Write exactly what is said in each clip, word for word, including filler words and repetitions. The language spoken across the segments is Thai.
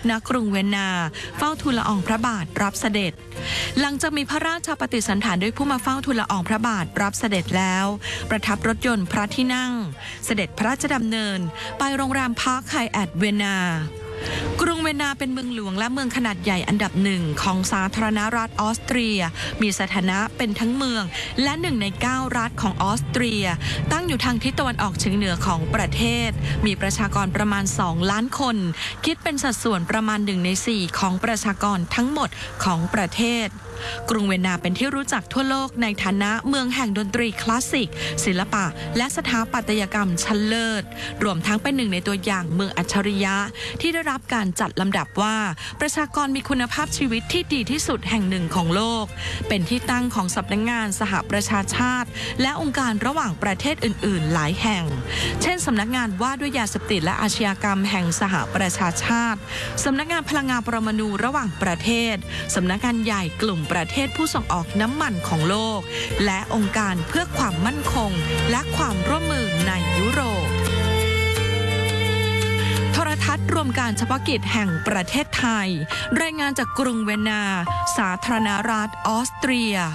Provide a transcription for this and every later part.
ณกรุงเวียนนาเฝ้าทูลละอองพระบาทรับเสด็จหลังจากมีพระราชปฏิสันถานด้วยผู้มาเฝ้าทูลละอองพระบาทรับเสด็จแล้วประทับรถยนต์พระที่นั่งเสด็จพระราชดำเนินไปโรงแรมพาร์คไฮแอทเวียนนากรุงเวียนนาเป็นเมืองหลวงและเมืองขนาดใหญ่อันดับหนึ่งของสาธารณรัฐออสเตรียมีสถานะเป็นทั้งเมืองและหนึ่งในเก้ารัฐของออสเตรียตั้งอยู่ทางทิศตะวันออกเฉียงเหนือของประเทศมีประชากรประมาณสองล้านคนคิดเป็นสัดส่วนประมาณหนึ่งในสี่ของประชากรทั้งหมดของประเทศกรุงเวียนนาเป็นที่รู้จักทั่วโลกในฐานะเมืองแห่งดนตรีคลาสสิกศิลปะและสถาปัตยกรรมชั้นเลิศรวมทั้งเป็นหนึ่งในตัวอย่างเมืองอัจฉริยะที่ได้รับการจัดลำดับว่าประชากรมีคุณภาพชีวิตที่ดีที่สุดแห่งหนึ่งของโลกเป็นที่ตั้งของสำนักงานสหประชาชาติและองค์การระหว่างประเทศอื่นๆหลายแห่งเช่นสำนักงานว่าด้วยยาเสพติดและอาชญากรรมแห่งสหประชาชาติสำนักงานพลังงานปรมาณูระหว่างประเทศสำนักงานใหญ่กลุ่มประเทศผู้ส่งออกน้ำมันของโลกและองค์การเพื่อความมั่นคงและความร่วมมือในยุโรปโทรทัศน์รวมการเฉพาะกิจแห่งประเทศไทยรายงานจากกรุงเวียนนาสาธารณรัฐออสเตรีย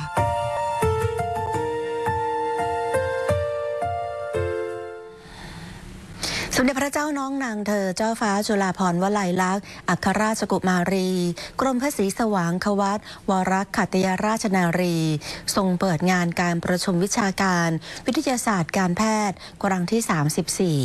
สมเด็จพระเจ้าน้องนางเธอเจ้าฟ้าจุฬาภรณ์วลัยลักษณ์อัครราชกุมารีกรมพระศรีสว่างควัตวรขัตติยราชนารีทรงเปิดงานการประชุมวิชาการวิทยาศาสตร์การแพทย์ครั้งที่สามสิบสี่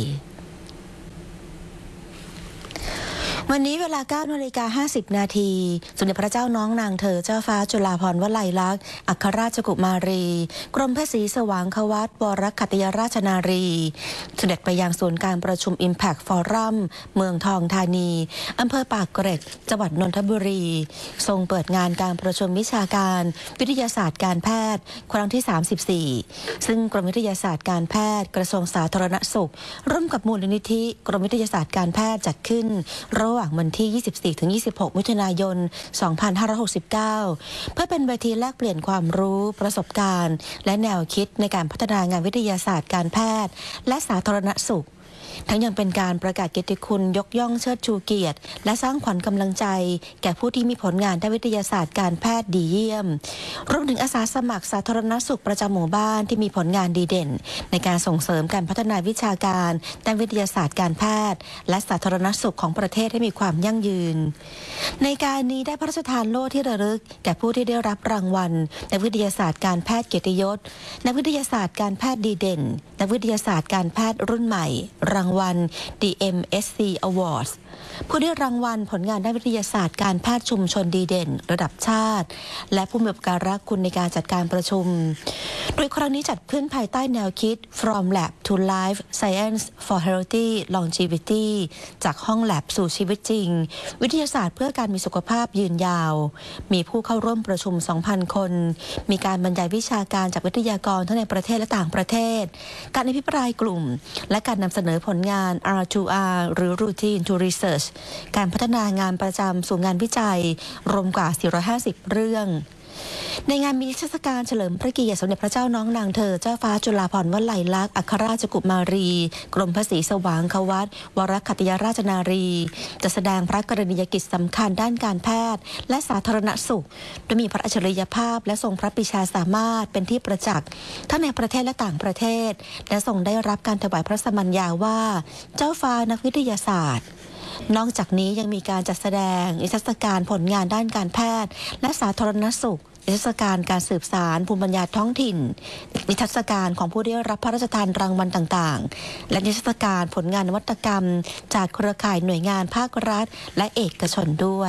วันนี้เวลา เก้านาฬิกาห้าสิบนาทีสมเด็จพระเจ้าน้องนางเธอเจ้าฟ้าจุฬาภรณ์วลัยลักษณ์อัครราชกุมารีกรมพระศรีสว่างควัตวรขัตติยราชนารีเสด็จไปยังศูนย์การประชุม Impact Forum เมืองทองธานีอำเภอปากเกร็ดจังหวัดนนทบุรีทรงเปิดงานการประชุมวิชาการวิทยาศาสตร์การแพทย์ครั้งที่สามสิบสี่ซึ่งกรมวิทยาศาสตร์การแพทย์กระทรวงสาธารณสุขร่วมกับมูลนิธิกรมวิทยาศาสตร์การแพทย์จัดขึ้นระหว่างวันที่ ยี่สิบสี่ถึงยี่สิบหก มิถุนายน สองพันห้าร้อยหกสิบเก้า เพื่อเป็นเวทีแลกเปลี่ยนความรู้ประสบการณ์และแนวคิดในการพัฒนางานวิทยาศาสตร์การแพทย์และสาธารณสุขทั้งยังเป็นการประกาศเกียรติคุณยกย่องเชิดชูเกียรติและสร้างขวัญกำลังใจแก่ผู้ที่มีผลงานด้านวิทยาศาสตร์การแพทย์ดีเยี่ยมรวมถึงอาสาสมัครสาธารณสุขประจำหมู่บ้านที่มีผลงานดีเด่นในการส่งเสริมการพัฒนาวิชาการด้านวิทยาศาสตร์การแพทย์และสาธารณสุขของประเทศให้มีความยั่งยืนในการนี้ได้พระราชทานโล่ที่ระลึกแก่ผู้ที่ได้รับรางวัลนักวิทยาศาสตร์การแพทย์เกียรติยศนักวิทยาศาสตร์การแพทย์ดีเด่นนักวิทยาศาสตร์การแพทย์รุ่นใหม่รางวัล ดี เอ็ม เอส ซี Awards ผู้ได้รางวัลผลงานด้านวิทยาศาสตร์การแพทย์ชุมชนดีเด่นระดับชาติและผู้มีบทบาทคุณในการจัดการประชุมโดยครั้งนี้จัดขึ้นภายใต้แนวคิด From Lab to Life Science for Healthy Longevity จากห้องแลบสู่ชีวิตจริงวิทยาศาสตร์เพื่อการมีสุขภาพยืนยาวมีผู้เข้าร่วมประชุม สองพัน คนมีการบรรยายวิชาการจากวิทยากรทั้งในประเทศและต่างประเทศการอภิปรายกลุ่มและการนำเสนอผลงาน อาร์ ทู อาร์ หรือ Routine to Research การพัฒนางานประจำสู่งานวิจัยรวมกว่าสี่ร้อยห้าสิบเรื่องในงานมีนิทรรศการเฉลิมพระเกียรติสมเด็จพระเจ้าน้องนางเธอเจ้าฟ้าจุฬาภรณ์วลัยลักษณ์อัครราชกุมารีกรมพระศรีสว่างควัตวรขัตติยราชนารีจะแสดงพระกรณียกิจสำคัญด้านการแพทย์และสาธารณสุขโดยมีพระอัจฉริยภาพและทรงพระปรีชาสามารถเป็นที่ประจักษ์ทั้งในประเทศและต่างประเทศและทรงได้รับการถวายพระสมัญญาว่าเจ้าฟ้านักวิทยาศาสตร์นอกจากนี้ยังมีการจัดแสดงนิทรรศการผลงานด้านการแพทย์และสาธารณสุขนิทรรศการการสืบสานภูมิปัญญาท้องถิ่นนิทรรศการของผู้ได้รับพระราชทานรางวัลต่างๆและนิทรรศการผลงานนวัตกรรมจากเครือข่ายหน่วยงานภาครัฐและเอกชนด้วย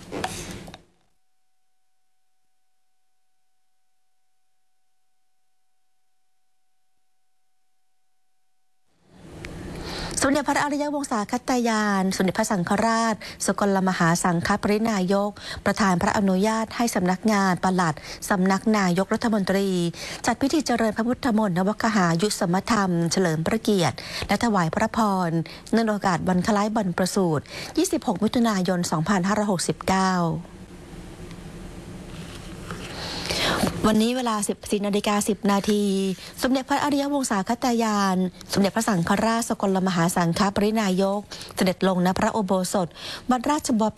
สมเด็จพระอริยวงศาคัตตายานสมเด็จพระสังฆราชสกลมหาสังฆปรินายกประธานพระอนุญาตให้สำนักงานปลัดสำนักนายกรัฐมนตรีจัดพิธีเจริญพระพุทธมนต์นวคหายุสมธรรมเฉลิมพระเกียรติและถวายพระพรเนื่องในโอกาสวันคล้ายวันประสูติยี่สิบหกมิถุนายนสองพันห้าร้อยหกสิบเก้าวันนี้เวลา สิบสี่นาฬิกาสิบนาทีสมเด็จพระอริยวงศาคัตตายานสมเด็จพระสังฆราชสกลมหาสังฆปรินายกเสด็จลงณพระอุโบสถวัดราชบ